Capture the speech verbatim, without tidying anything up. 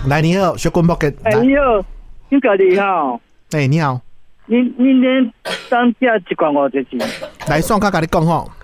来，你好，小滚波给。 哎、欸，你好，你家己好。 哎、欸，你好。 你你连当家一罐五十钱。 来，算卡甲你讲吼，